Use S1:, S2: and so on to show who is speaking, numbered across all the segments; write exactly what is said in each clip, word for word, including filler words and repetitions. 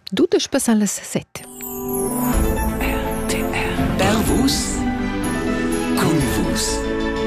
S1: Dudas passan las sette.
S2: Per vus, cun vus.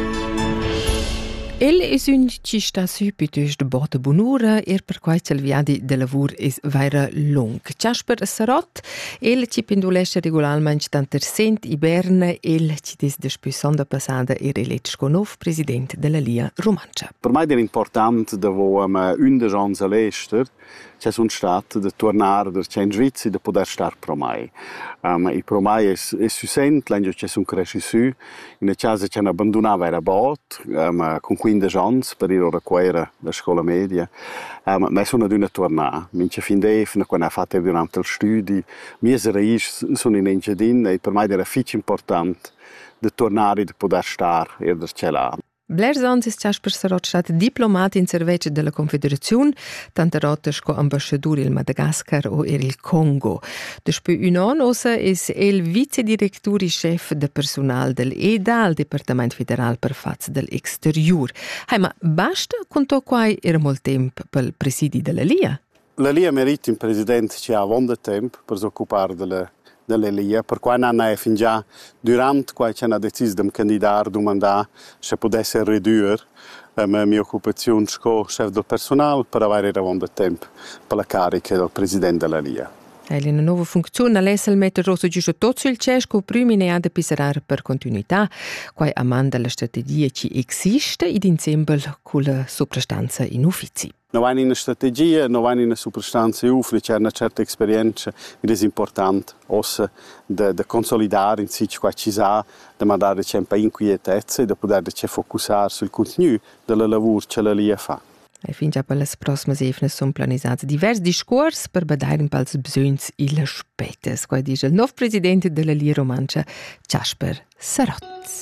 S1: El es un ci sta su pitüs de botta bunura er per quai il viadi de lavur es vaira long. Casper Sarot, el ci pendulesce regularmente tanter sent i Berna, el ci des de spüsonda passada er eletsch con nov president della Lia Romancia.
S3: Per me è important da vo am undici anni all'estero c'è un stato di tornare da in Svizzera da poter stare pro mai. Um, I pro mai è, è su sent, l'anno c'è un cresci su, in casa c'è un abbandonato era bot, um, con quindici anni per ir ora quera la scuola media. Um, ma sono ad una tornare. Mince fin d'efna, quando ha fatto durante il studi, mie raici sono in Engadin e per me era fic importante di tornare da poter stare e da c'è là.
S1: Blers ans is Casper Sarot stat diplomat in servece della Confederazione, tante rotes co ambasciadur il Madagascar o er il Congo. Despö un an ossa es el vicedirecturi chef de personal del E D A, il Departament Federal per Fats del Exterior. Hai, ma basta con to quai era molt temp pel presidi della Lia?
S3: La Lia merita un presidente che ha avuto tempo per occupare della della Lia, per cui non è fin già durante quando ci hanno deciso di candidare, di mandare, se potesse ridurre la mia occupazione come chef del personale per avere avuto tempo per la carica del presidente della Lia.
S1: È una nuova funzione, adesso il mettere rosso giusto tutto il cesco, prima ne ha da pisare per continuità, qua amanda la strategia che esiste ed insieme con la soprastanza in uffici.
S3: Non va in una strategia, non va in una soprastanza in uffici, c'è una certa esperienza ed è importante ossa da consolidare in sitio qua ci sa, da mandare c'è un po' inquietezza e da poter focusare sul contenuto del lavoro che la Lia fa.
S1: E fin già per le prossime evne sono planizzati diversi discorsi per badare un po' i bisogni e le aspetti. Qua dice il nuovo presidente della Lia Romancia, Casper Sarot.